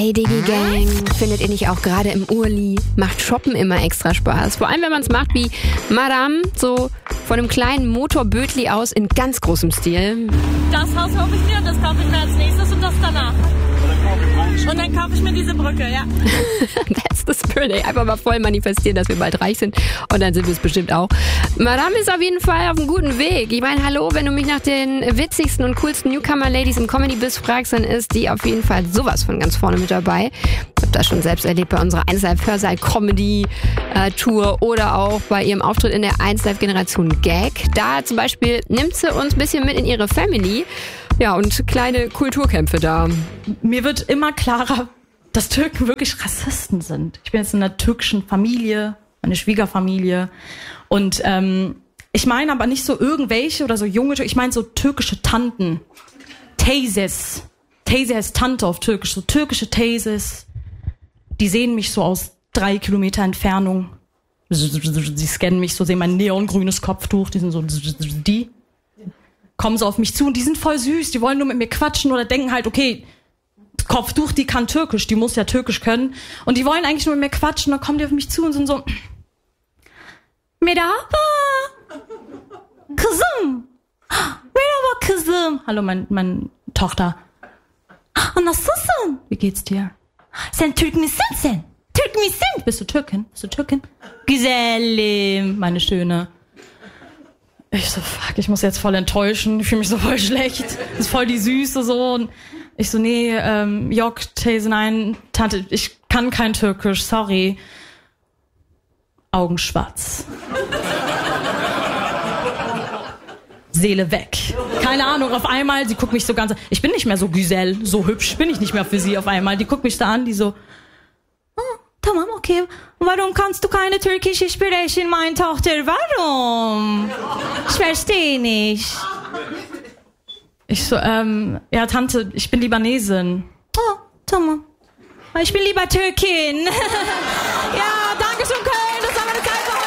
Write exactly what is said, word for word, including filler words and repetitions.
Hey Digi Gang, findet ihr nicht auch gerade im Urli, macht Shoppen immer extra Spaß? Vor allem, wenn man es macht wie Madame, so von einem kleinen Motorbötli aus in ganz großem Stil. Das Haus kaufe ich mir und das kaufe ich mir als nächstes und das danach. Und dann kaufe ich mir diese Brücke, ja. That's the spirit, ey. Einfach mal voll manifestieren, dass wir bald reich sind. Und dann sind wir es bestimmt auch. Madame ist auf jeden Fall auf einem guten Weg. Ich meine, hallo, wenn du mich nach den witzigsten und coolsten Newcomer-Ladies im Comedy-Biz fragst, dann ist die auf jeden Fall sowas von ganz vorne mit dabei. Ich habe das schon selbst erlebt bei unserer eins Live Hörsaal Comedy Tour oder auch bei ihrem Auftritt in der eins Live Generation Gag. Da zum Beispiel nimmt sie uns ein bisschen mit in ihre Family. Ja, und kleine Kulturkämpfe da. Mir wird immer klarer, dass Türken wirklich Rassisten sind. Ich bin jetzt in einer türkischen Familie, meine Schwiegerfamilie. Und ähm, ich meine aber nicht so irgendwelche oder so junge Türken, ich meine so türkische Tanten. Teyzes. Teyze heißt Tante auf Türkisch. So türkische Teyzes. Die sehen mich so aus drei Kilometer Entfernung. Sie scannen mich so, sehen mein neongrünes Kopftuch. Die sind so die. Kommen so auf mich zu und die sind voll süß. Die wollen nur mit mir quatschen oder denken halt, okay, Kopftuch, die kann Türkisch, die muss ja Türkisch können. Und die wollen eigentlich nur mit mir quatschen. Dann kommen die auf mich zu und sind so, Merhaba, Kızım. Merhaba, Kızım. Hallo, mein, meine Tochter. Nasılsın? Wie geht's dir? Sen Türk misin sen? Türk misin? Bist du Türkin? Bist du Türkin? Güzelim, meine Schöne. Ich so, fuck, ich muss jetzt voll enttäuschen. Ich fühle mich so voll schlecht. Das ist voll die Süße so. Und ich so, nee, ähm, Yok, Teyze, nein, Tante, ich kann kein Türkisch, sorry. Augen schwarz. Seele weg. Keine Ahnung, auf einmal, sie guckt mich so ganz, ich bin nicht mehr so Güzel, so hübsch bin ich nicht mehr für sie auf einmal. Die guckt mich da an, die so, oh, tamam, okay. Warum kannst du keine türkische sprechen, meine Tochter? Warum? Ich verstehe nicht. Ich so, ähm, ja, Tante, ich bin Libanesin. Oh, tamam. Ich bin lieber Türkin. Ja, danke schön, Köln. Das war meine Zeit.